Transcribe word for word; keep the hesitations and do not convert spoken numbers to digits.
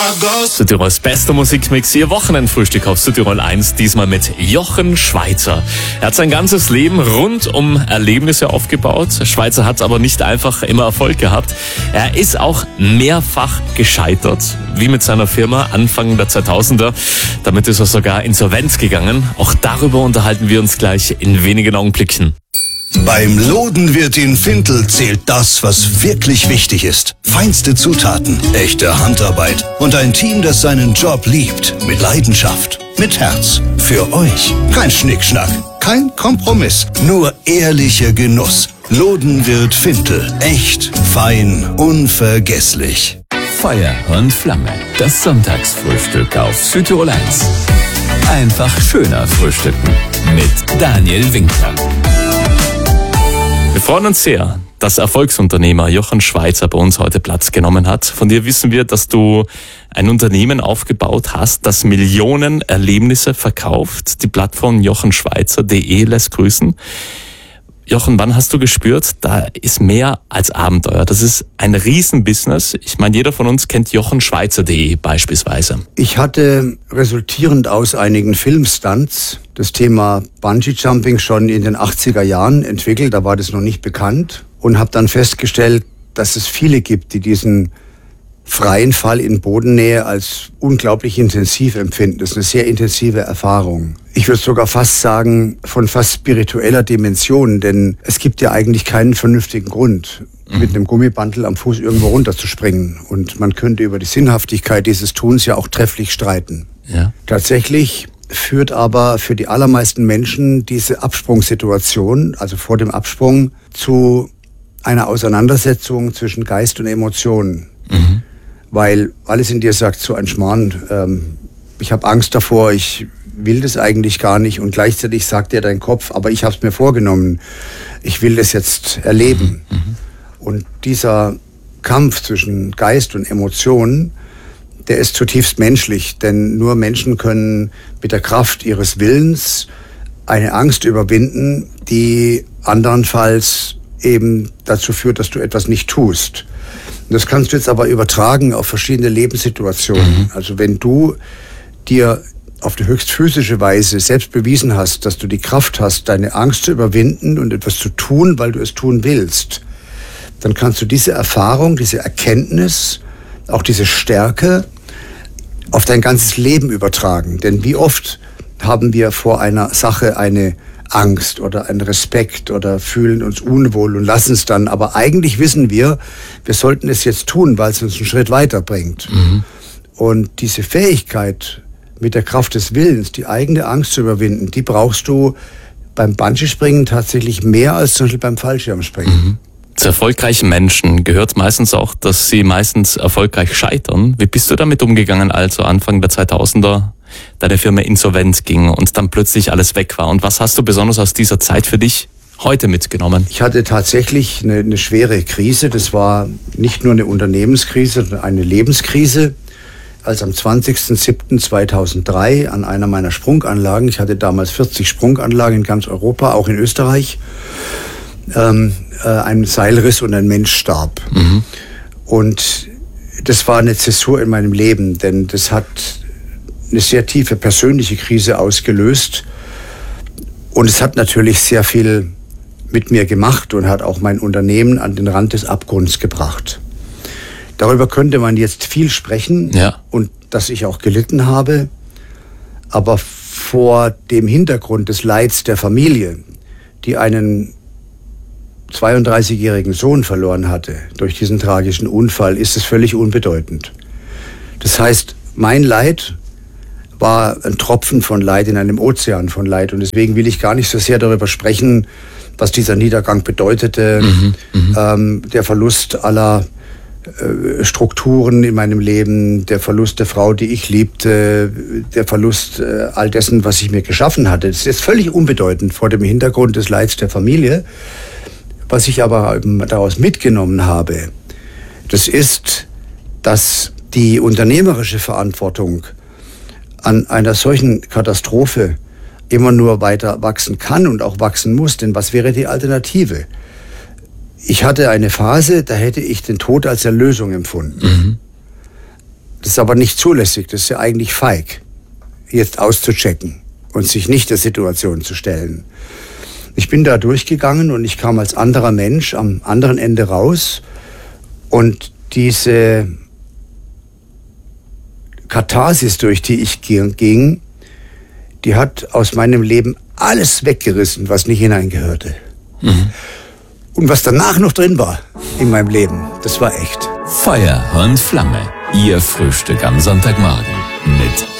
Südtirols bester Musikmix, Ihr Wochenendfrühstück auf Südtirol eins, diesmal mit Jochen Schweizer. Er hat sein ganzes Leben rund um Erlebnisse aufgebaut. Schweizer hat aber nicht einfach immer Erfolg gehabt. Er ist auch mehrfach gescheitert, wie mit seiner Firma Anfang der zweitausender. Damit ist er sogar insolvent gegangen. Auch darüber unterhalten wir uns gleich in wenigen Augenblicken. Beim Lodenwirt in Vintel zählt das, was wirklich wichtig ist. Feinste Zutaten, echte Handarbeit und ein Team, das seinen Job liebt. Mit Leidenschaft, mit Herz. Für euch. Kein Schnickschnack, kein Kompromiss. Nur ehrlicher Genuss. Lodenwirt Vintel. Echt, fein, unvergesslich. Feuer und Flamme. Das Sonntagsfrühstück auf Südtirol eins. Einfach schöner frühstücken. Mit Daniel Winkler. Wir freuen uns sehr, dass Erfolgsunternehmer Jochen Schweizer bei uns heute Platz genommen hat. Von dir wissen wir, dass du ein Unternehmen aufgebaut hast, das Millionen Erlebnisse verkauft. Die Plattform jochenschweizer punkt de lässt grüßen. Jochen, wann hast du gespürt, da ist mehr als Abenteuer? Das ist ein Riesenbusiness. Ich meine, jeder von uns kennt jochenschweizer punkt de beispielsweise. Ich hatte resultierend aus einigen Filmstunts das Thema Bungee-Jumping schon in den achtziger Jahren entwickelt. Da war das noch nicht bekannt und habe dann festgestellt, dass es viele gibt, die diesen freien Fall in Bodennähe als unglaublich intensiv empfinden. Das ist eine sehr intensive Erfahrung. Ich würde sogar fast sagen, von fast spiritueller Dimension, denn es gibt ja eigentlich keinen vernünftigen Grund, mhm. mit einem Gummibandel am Fuß irgendwo runterzuspringen. Und man könnte über die Sinnhaftigkeit dieses Tuns ja auch trefflich streiten. Ja. Tatsächlich führt aber für die allermeisten Menschen diese Absprungssituation, also vor dem Absprung, zu einer Auseinandersetzung zwischen Geist und Emotionen. Mhm. Weil alles in dir sagt so ein Schmarrn, ähm, ich habe Angst davor, ich will das eigentlich gar nicht und gleichzeitig sagt dir dein Kopf, aber ich habe es mir vorgenommen, ich will das jetzt erleben. Mhm. Mhm. Und dieser Kampf zwischen Geist und Emotionen, der ist zutiefst menschlich, denn nur Menschen können mit der Kraft ihres Willens eine Angst überwinden, die andernfalls eben dazu führt, dass du etwas nicht tust. Das kannst du jetzt aber übertragen auf verschiedene Lebenssituationen. Mhm. Also wenn du dir auf die höchst physische Weise selbst bewiesen hast, dass du die Kraft hast, deine Angst zu überwinden und etwas zu tun, weil du es tun willst, dann kannst du diese Erfahrung, diese Erkenntnis, auch diese Stärke auf dein ganzes Leben übertragen. Denn wie oft haben wir vor einer Sache eine Angst oder einen Respekt oder fühlen uns unwohl und lassen es dann. Aber eigentlich wissen wir, wir sollten es jetzt tun, weil es uns einen Schritt weiterbringt. Mhm. Und diese Fähigkeit, mit der Kraft des Willens die eigene Angst zu überwinden, die brauchst du beim Bungee-Springen tatsächlich mehr als zum Beispiel beim Fallschirmspringen. Mhm. Zu erfolgreichen Menschen gehört meistens auch, dass sie meistens erfolgreich scheitern. Wie bist du damit umgegangen, also Anfang der zweitausender deine Firma insolvent ging und dann plötzlich alles weg war? Und was hast du besonders aus dieser Zeit für dich heute mitgenommen? Ich hatte tatsächlich eine, eine schwere Krise. Das war nicht nur eine Unternehmenskrise, sondern eine Lebenskrise. Als am zwanzigsten siebten zweitausenddrei an einer meiner Sprunganlagen, ich hatte damals vierzig Sprunganlagen in ganz Europa, auch in Österreich, ähm, äh, ein Seilriss und ein Mensch starb. Mhm. Und das war eine Zäsur in meinem Leben, denn das hat eine sehr tiefe persönliche Krise ausgelöst. Und es hat natürlich sehr viel mit mir gemacht und hat auch mein Unternehmen an den Rand des Abgrunds gebracht. Darüber könnte man jetzt viel sprechen, ja. Und dass ich auch gelitten habe. Aber vor dem Hintergrund des Leids der Familie, die einen zweiunddreißigjährigen Sohn verloren hatte durch diesen tragischen Unfall, ist es völlig unbedeutend. Das heißt, mein Leid war ein Tropfen von Leid in einem Ozean von Leid. Und deswegen will ich gar nicht so sehr darüber sprechen, was dieser Niedergang bedeutete. Mhm, ähm, der Verlust aller äh, Strukturen in meinem Leben, der Verlust der Frau, die ich liebte, der Verlust äh, all dessen, was ich mir geschaffen hatte. Das ist jetzt völlig unbedeutend vor dem Hintergrund des Leids der Familie. Was ich aber eben daraus mitgenommen habe, das ist, dass die unternehmerische Verantwortung an einer solchen Katastrophe immer nur weiter wachsen kann und auch wachsen muss. Denn was wäre die Alternative? Ich hatte eine Phase, da hätte ich den Tod als Erlösung empfunden. Mhm. Das Das ist aber nicht zulässig, das ist ja eigentlich feig, jetzt auszuchecken und sich nicht der Situation zu stellen. Ich bin da durchgegangen und ich kam als anderer Mensch am anderen Ende raus und diese Katharsis, durch die ich ging, die hat aus meinem Leben alles weggerissen, was nicht hineingehörte. Mhm. Und was danach noch drin war in meinem Leben, das war echt. Feuer und Flamme, Ihr Frühstück am Sonntagmorgen mit